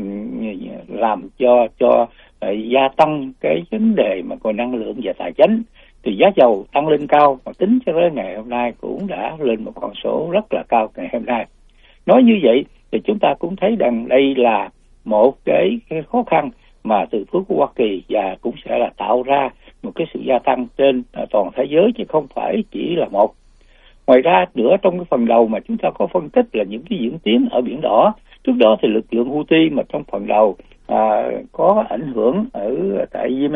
làm cho cho uh, gia tăng cái vấn đề mà còn năng lượng và tài chính. Thì giá dầu tăng lên cao, mà tính cho tới ngày hôm nay cũng đã lên một con số rất là cao ngày hôm nay. Nói như vậy thì chúng ta cũng thấy rằng đây là một cái, cái khó khăn mà từ phía của Hoa Kỳ, và cũng sẽ là tạo ra một cái sự gia tăng trên toàn thế giới chứ không phải chỉ là một. Ngoài ra nữa, trong cái phần đầu mà chúng ta có phân tích là những cái diễn tiến ở Biển Đỏ. Trước đó thì lực lượng Houthi mà trong phần đầu à, có ảnh hưởng ở tại Yemen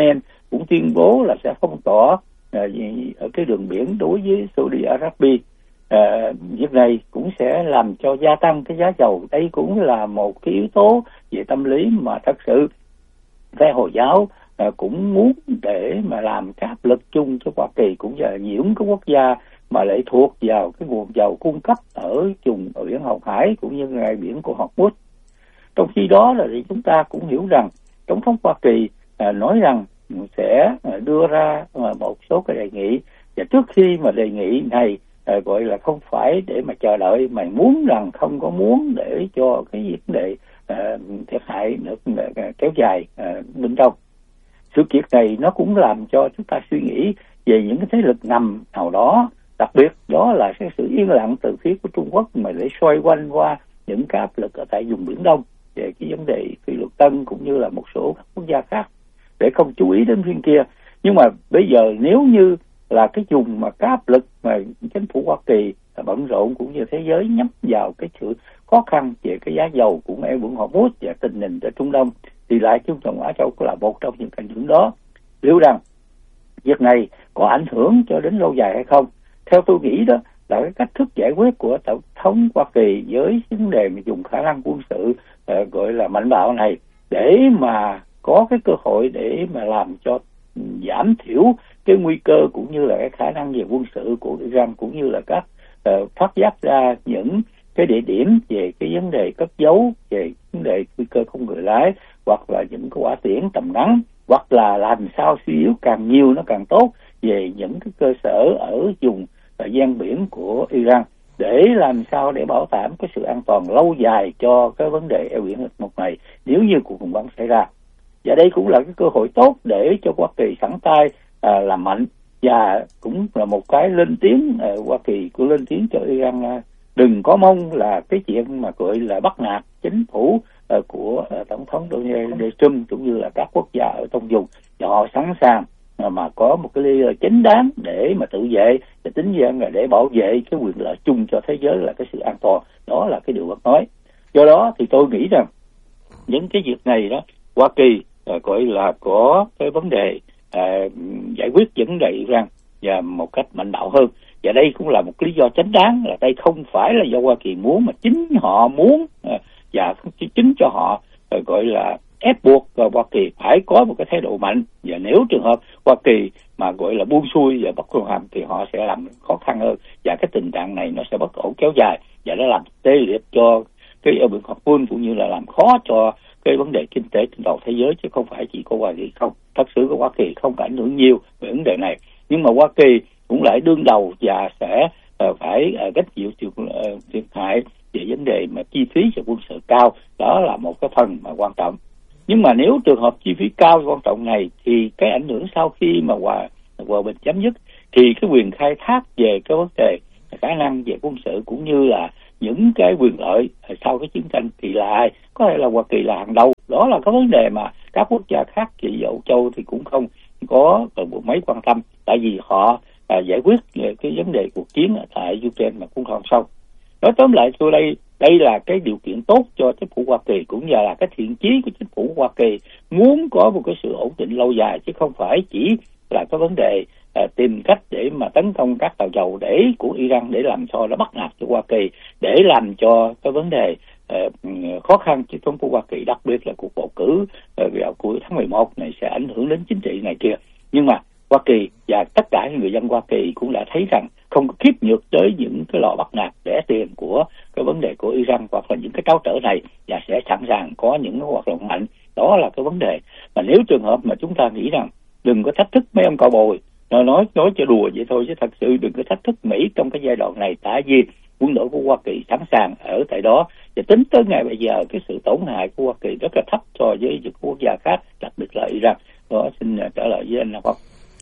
cũng tuyên bố là sẽ phong tỏa à, ở cái đường biển đối với Saudi Arabia. À, việc này cũng sẽ làm cho gia tăng cái giá dầu. Đây cũng là một cái yếu tố về tâm lý mà thật sự phe Hồi giáo à, cũng muốn để mà làm cái áp lực chung cho Hoa Kỳ cũng như là những cái quốc gia mà lệ thuộc vào cái nguồn dầu cung cấp ở vùng ở biển Hồng Hải cũng như ngay biển của Hormuz. Trong khi đó là thì chúng ta cũng hiểu rằng Tổng thống Hoa Kỳ à, nói rằng sẽ đưa ra à, một số cái đề nghị, và trước khi mà đề nghị này à, gọi là không phải để mà chờ đợi mà muốn rằng không có muốn để cho cái vấn đề à, thiệt hại được à, kéo dài à, bên trong. Sự kiện này nó cũng làm cho chúng ta suy nghĩ về những cái thế lực ngầm nào đó, đặc biệt đó là cái sự yên lặng từ phía của Trung Quốc mà để xoay quanh qua những cái áp lực ở tại vùng Biển Đông về cái vấn đề phi luật tân cũng như là một số các quốc gia khác để không chú ý đến phía kia. Nhưng mà bây giờ nếu như là cái vùng mà cái áp lực mà chính phủ Hoa Kỳ bận rộn cũng như thế giới nhắm vào cái sự khó khăn về cái giá dầu của eo biển Hormuz và tình hình ở Trung Đông, thì lại Trung Đông Á Châu cũng là một trong những ảnh hưởng đó. Liệu rằng việc này có ảnh hưởng cho đến lâu dài hay không? Theo tôi nghĩ đó là cái cách thức giải quyết của Tổng thống Hoa Kỳ với vấn đề mà dùng khả năng quân sự uh, gọi là mạnh bạo này để mà có cái cơ hội để mà làm cho giảm thiểu cái nguy cơ cũng như là cái khả năng về quân sự của Iran, cũng như là các uh, phát giác ra những cái địa điểm về cái vấn đề cất giấu, về vấn đề nguy cơ không người lái, hoặc là những cái quả tiễn tầm ngắn, hoặc là làm sao suy yếu càng nhiều nó càng tốt về những cái cơ sở ở vùng và gian biển của Iran, để làm sao để bảo đảm cái sự an toàn lâu dài cho cái vấn đề eo biển một này nếu như cuộc khủng hoảng xảy ra. Và đây cũng là cái cơ hội tốt để cho Hoa Kỳ sẵn tay à, làm mạnh, và cũng là một cái lên tiếng à, Hoa Kỳ cũng lên tiếng cho Iran à, đừng có mong là cái chuyện mà gọi là bắt nạt chính phủ à, của à, tổng thống Donald Trump cũng như là các quốc gia ở trong vùng, và họ sẵn sàng à, mà có một cái lý do chính đáng để mà tự vệ, và tính rằng là để bảo vệ cái quyền lợi chung cho thế giới là cái sự an toàn. Đó là cái điều bác nói. Do đó thì tôi nghĩ rằng những cái việc này đó Hoa Kỳ à, gọi là có cái vấn đề à, giải quyết vấn đề Iran và một cách mạnh bạo hơn. Và đây cũng là một lý do chính đáng, là đây không phải là do Hoa Kỳ muốn, mà chính họ muốn à, và chính cho họ à, gọi là ép buộc và Hoa Kỳ phải có một cái thái độ mạnh. Và nếu trường hợp Hoa Kỳ mà gọi là buông xuôi và bất công hàm thì họ sẽ làm khó khăn hơn, và cái tình trạng này nó sẽ bất ổn kéo dài, và nó làm tê liệt cho cái eo biển Hormuz cũng như là làm khó cho cái vấn đề kinh tế trên toàn thế giới, chứ không phải chỉ có Hoa Kỳ không. Thật sự của Hoa Kỳ không có ảnh hưởng nhiều về vấn đề này, nhưng mà Hoa Kỳ cũng lại đương đầu và sẽ uh, phải uh, gánh chịu thiệt uh, hại về vấn đề mà chi phí cho quân sự cao. Đó là một cái phần mà quan trọng. Nhưng mà nếu trường hợp chi phí cao quan trọng này thì cái ảnh hưởng sau khi mà hòa hòa bình chấm dứt thì cái quyền khai thác về cái vấn đề khả năng về quân sự cũng như là những cái quyền lợi sau cái chiến tranh thì là ai? Có thể là Hoa Kỳ là hàng đầu. Đó là cái vấn đề mà các quốc gia khác chỉ Âu Châu thì cũng không có mấy quan tâm, tại vì họ à, giải quyết cái vấn đề cuộc chiến ở tại Ukraine mà cũng không xong. Nói tóm lại tôi đây đây là cái điều kiện tốt cho chính phủ Hoa Kỳ, cũng như là cái thiện chí của chính phủ Hoa Kỳ muốn có một cái sự ổn định lâu dài, chứ không phải chỉ là cái vấn đề à, tìm cách để mà tấn công các tàu dầu để của Iran để làm sao nó bắt nạt cho Hoa Kỳ, để làm cho cái vấn đề à, khó khăn cho chính phủ Hoa Kỳ, đặc biệt là cuộc bầu cử vào cuối tháng mười một này sẽ ảnh hưởng đến chính trị này kia. Nhưng mà Hoa Kỳ và tất cả người dân Hoa Kỳ cũng đã thấy rằng không có khiếp nhược tới những cái lò bắt nạt rẻ tiền của cái vấn đề của Iran hoặc là những cái tráo trở này, và sẽ sẵn sàng có những cái hoạt động mạnh. Đó là cái vấn đề mà nếu trường hợp mà chúng ta nghĩ rằng đừng có thách thức mấy ông cò bồi, nó nói nói cho đùa vậy thôi, chứ thật sự đừng có thách thức Mỹ trong cái giai đoạn này, tại vì quân đội của Hoa Kỳ sẵn sàng ở tại đó, và tính tới ngày bây giờ cái sự tổn hại của Hoa Kỳ rất là thấp so với những quốc gia khác, đặc biệt là Iran. Đó, xin trả lời với anh Nam Phong.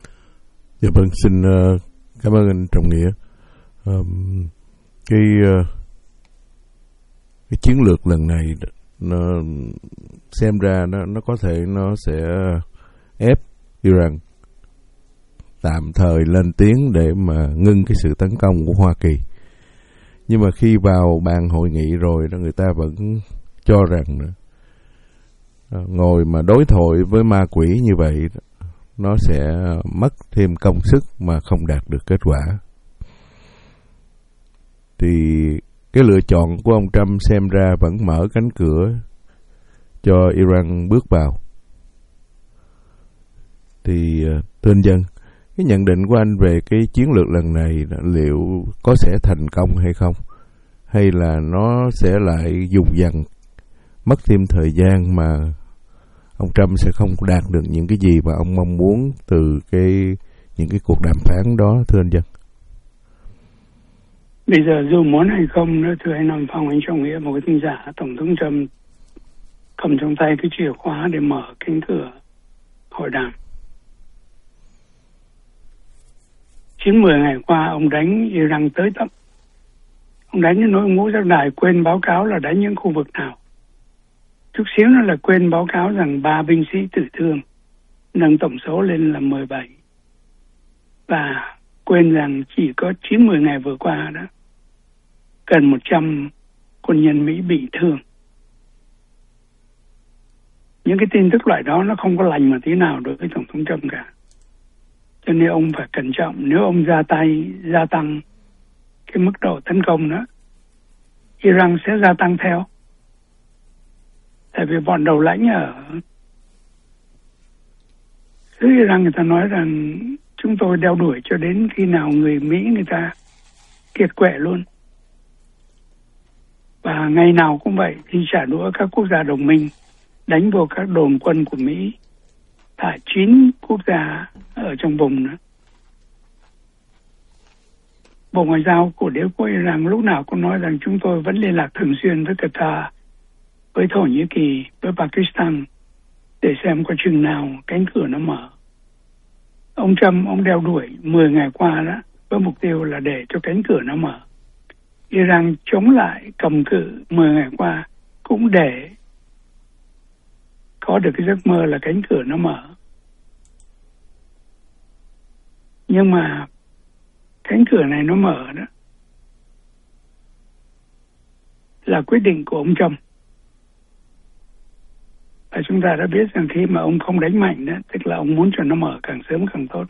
Dạ vâng, xin uh, cảm ơn anh Trọng Nghĩa. Um, cái uh, cái chiến lược lần này nó xem ra nó nó có thể nó sẽ ép Iran tạm thời lên tiếng để mà ngưng cái sự tấn công của Hoa Kỳ. Nhưng mà khi vào bàn hội nghị rồi đó, người ta vẫn cho rằng uh, ngồi mà đối thoại với ma quỷ như vậy nó sẽ mất thêm công sức mà không đạt được kết quả. Thì cái lựa chọn của ông Trump xem ra vẫn mở cánh cửa cho Iran bước vào. Thì thưa anh Dân, cái nhận định của anh về cái chiến lược lần này liệu có sẽ thành công hay không? Hay là nó sẽ lại dùng dần, mất thêm thời gian mà ông Trump sẽ không đạt được những cái gì mà ông mong muốn từ cái những cái cuộc đàm phán đó, thưa anh Dân? Bây giờ dù muốn hay không nữa, thưa anh Nam Phong, anh Trọng Nghĩa, một cái tin giả, Tổng thống Trump cầm trong tay cái chìa khóa để mở cánh cửa hội đàm. Chín mười ngày qua, ông đánh Iran tới tận. Ông đánh đến nỗi ngũ giác đài quên báo cáo là đánh những khu vực nào. Chút xíu nữa là quên báo cáo rằng ba binh sĩ tử thương, nâng tổng số lên là mười bảy. Và quên rằng chỉ có chín mươi ngày vừa qua đó, gần một trăm quân nhân Mỹ bị thương. Những cái tin tức loại đó nó không có lành mà tí nào đối với Tổng thống Trump cả. Cho nên ông phải cẩn trọng. Nếu ông ra tay, gia tăng cái mức độ tấn công đó, Iran sẽ gia tăng theo. Tại vì bọn đầu lãnh ở xứ Iran người ta nói rằng chúng tôi đeo đuổi cho đến khi nào người Mỹ người ta kiệt quệ luôn. Và ngày nào cũng vậy thì trả đũa các quốc gia đồng minh, đánh vô các đồn quân của Mỹ tại chín quốc gia ở trong vùng nữa. Bộ Ngoại giao của đế quốc Iran lúc nào cũng nói rằng chúng tôi vẫn liên lạc thường xuyên với Qatar, với Thổ Nhĩ Kỳ, với Pakistan để xem có chừng nào cánh cửa nó mở. Ông Trump, ông đeo đuổi mười ngày qua đó với mục tiêu là để cho cánh cửa nó mở. Iran chống lại cầm cự mười ngày qua cũng để có được cái giấc mơ là cánh cửa nó mở. Nhưng mà cánh cửa này nó mở đó là quyết định của ông Trump. Và chúng ta đã biết rằng khi mà ông không đánh mạnh đó, tức là ông muốn cho nó mở càng sớm càng tốt.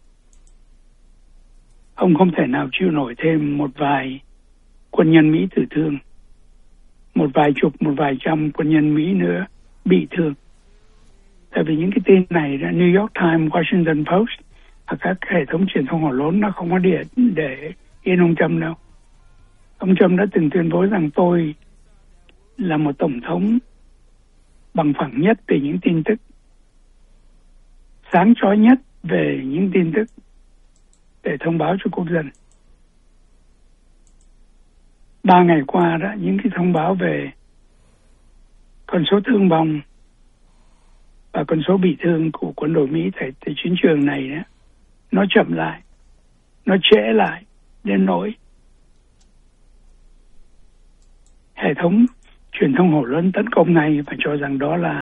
Ông không thể nào chịu nổi thêm một vài quân nhân Mỹ tử thương, một vài chục, một vài trăm quân nhân Mỹ nữa bị thương. Tại vì những cái tin này đó, New York Times, Washington Post và các hệ thống truyền thông hỏa lớn nó không có địa để yên ông Trump đâu. Ông Trump đã từng tuyên bố rằng tôi là một tổng thống bằng phẳng nhất về những tin tức, sáng chói nhất về những tin tức để thông báo cho quốc dân. Ba ngày qua đó, những cái thông báo về con số thương vong và con số bị thương của quân đội Mỹ tại, tại chiến trường này đó, nó chậm lại, nó trễ lại đến nỗi hệ thống truyền thông hổ lớn tấn công ngay và cho rằng đó là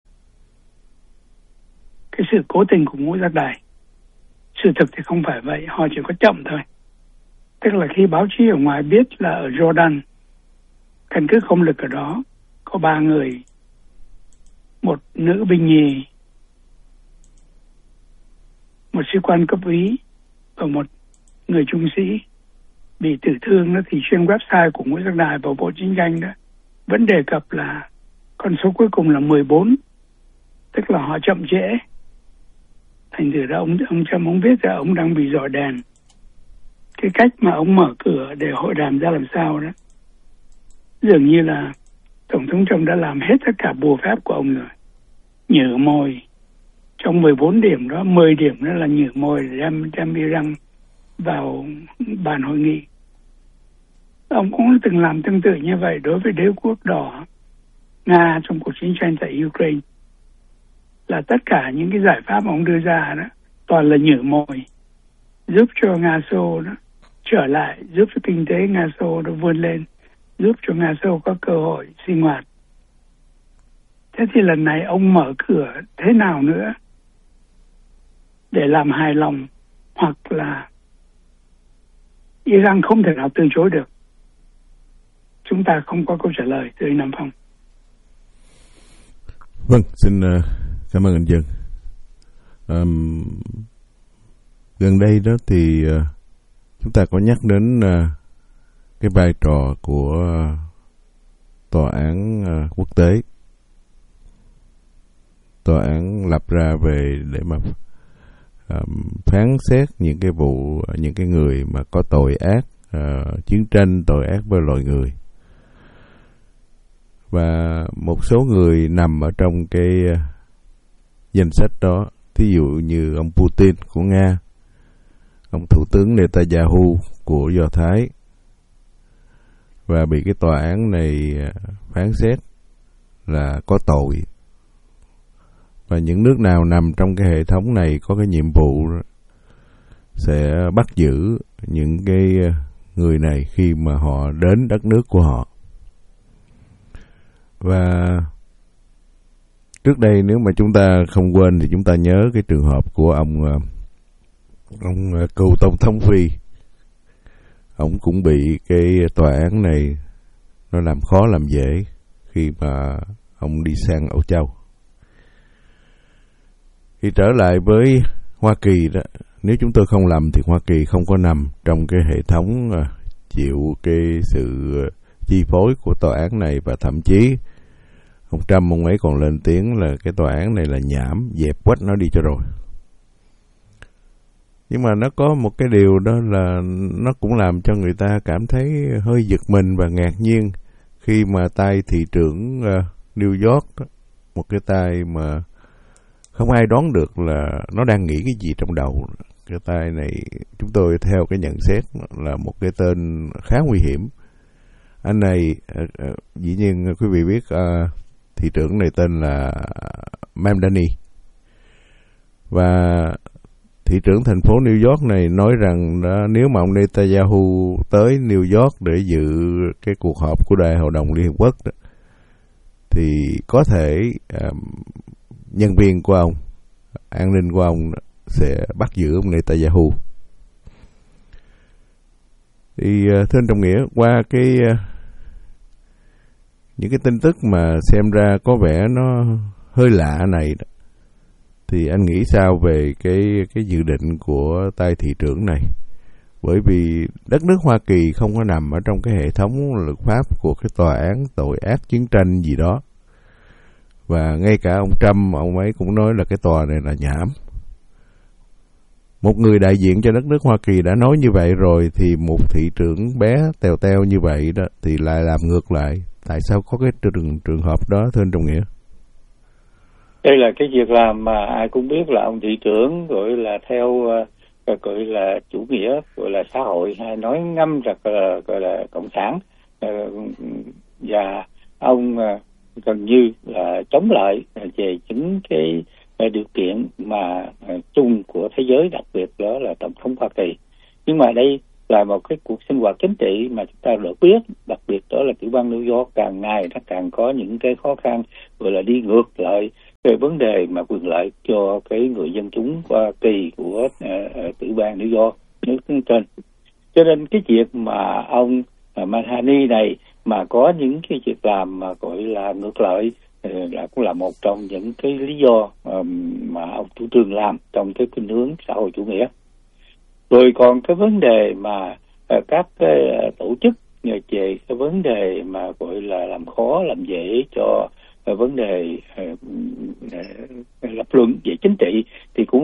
cái sự cố tình của ngũ giác đài. Sự thực thì không phải vậy, họ chỉ có chậm thôi. Tức là khi báo chí ở ngoài biết là ở Jordan, căn cứ không lực ở đó, có ba người, một nữ binh nhì, một sĩ quan cấp úy và một người trung sĩ bị tử thương đó, thì trên website của ngũ giác đài và Bộ Chiến tranh đó vẫn đề cập là con số cuối cùng là mười bốn, tức là họ chậm trễ. Thành thử ra ông ông Trump ông biết là ông đang bị dọi đèn. Cái cách mà ông mở cửa để hội đàm ra làm sao đó, dường như là Tổng thống Trump đã làm hết tất cả bùa phép của ông rồi. Nhử mồi trong mười bốn điểm đó, mười điểm đó là nhử mồi để đem, đem Iran vào bàn hội nghị. Ông cũng từng làm tương tự như vậy đối với đế quốc đỏ Nga trong cuộc chiến tranh tại Ukraine. Là tất cả những cái giải pháp mà ông đưa ra đó toàn là nhử mồi, giúp cho Nga Xô đó trở lại, giúp cho kinh tế Nga Xô nó vươn lên, giúp cho Nga Xô có cơ hội sinh hoạt. Thế thì lần này ông mở cửa thế nào nữa để làm hài lòng, hoặc là Iran không thể nào từ chối được? Chúng ta không có câu trả lời từ Nam Phong. Vâng, xin uh, cảm ơn anh Dân. Um, gần đây đó thì uh, chúng ta có nhắc đến uh, cái vai trò của uh, tòa án uh, quốc tế, tòa án lập ra về để mà um, phán xét những cái vụ, những cái người mà có tội ác, uh, chiến tranh, tội ác với loài người. Và một số người nằm ở trong cái uh, danh sách đó, thí dụ như ông Putin của Nga, ông Thủ tướng Netanyahu của Do Thái, và bị cái tòa án này phán xét là có tội. Và những nước nào nằm trong cái hệ thống này có cái nhiệm vụ sẽ bắt giữ những cái người này khi mà họ đến đất nước của họ. Và trước đây nếu mà chúng ta không quên thì chúng ta nhớ cái trường hợp của ông ông cựu tổng thống Phi. Ông cũng bị cái tòa án này nó làm khó làm dễ khi mà ông đi sang Âu Châu. Thì trở lại với Hoa Kỳ đó, nếu chúng tôi không lầm thì Hoa Kỳ không có nằm trong cái hệ thống chịu cái sự chi phối của tòa án này, và thậm chí ông Trump ông ấy còn lên tiếng là cái tòa án này là nhảm, dẹp quách nó đi cho rồi. Nhưng mà nó có một cái điều đó là nó cũng làm cho người ta cảm thấy hơi giật mình và ngạc nhiên khi mà tay thị trưởng uh, New York đó, một cái tay mà không ai đoán được là nó đang nghĩ cái gì trong đầu. Cái tay này chúng tôi theo cái nhận xét là một cái tên khá nguy hiểm. Anh này uh, uh, dĩ nhiên quý vị biết uh, thị trưởng này tên là Mamdani, và thị trưởng thành phố New York này nói rằng đó, nếu mà ông Netanyahu tới New York để dự cái cuộc họp của Đại hội đồng Liên Hợp Quốc đó, thì có thể uh, nhân viên của ông, an ninh của ông sẽ bắt giữ ông Netanyahu. Thì uh, thưa anh Trọng Nghĩa, qua cái uh, những cái tin tức mà xem ra có vẻ nó hơi lạ này đó, thì anh nghĩ sao về cái cái dự định của tay thị trưởng này? Bởi vì đất nước Hoa Kỳ không có nằm ở trong cái hệ thống luật pháp của cái tòa án tội ác chiến tranh gì đó. Và ngay cả ông Trump, ông ấy cũng nói là cái tòa này là nhảm. Một người đại diện cho đất nước Hoa Kỳ đã nói như vậy rồi, thì một thị trưởng bé tèo teo như vậy đó thì lại làm ngược lại. Tại sao có cái trường, trường hợp đó, thưa anh Trọng Nghĩa? Đây là cái việc làm mà ai cũng biết là ông thị trưởng gọi là theo uh, gọi là chủ nghĩa, gọi là xã hội, hay nói ngâm rằng là gọi là cộng sản, uh, và ông uh, gần như là chống lại về chính cái uh, điều kiện mà uh, chung của thế giới, đặc biệt đó là tổng thống Hoa Kỳ. Nhưng mà đây là một cái cuộc sinh hoạt chính trị mà chúng ta được biết, đặc biệt đó là tiểu bang New York càng ngày nó càng có những cái khó khăn, gọi là đi ngược lại về vấn đề mà quyền lợi cho cái người dân chúng Hoa Kỳ của uh, tiểu bang New York, nước trên. Cho nên cái việc mà ông uh, Manhani này mà có những cái việc làm mà gọi là ngược lại uh, là cũng là một trong những cái lý do um, mà ông chủ trương làm trong cái khuynh hướng xã hội chủ nghĩa. Rồi còn cái vấn đề mà uh, các cái uh, tổ chức về cái vấn đề mà gọi là làm khó làm dễ cho uh, vấn đề uh, uh, lập luận về chính trị thì cũng